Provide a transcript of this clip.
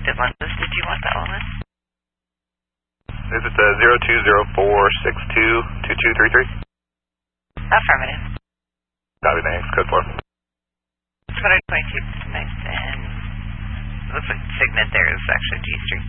active on this. Did you want that one? Is it the 0204622233? Affirmative. Copy, thanks. Code 4. 222. Nice. And looks like the segment there is actually G Street.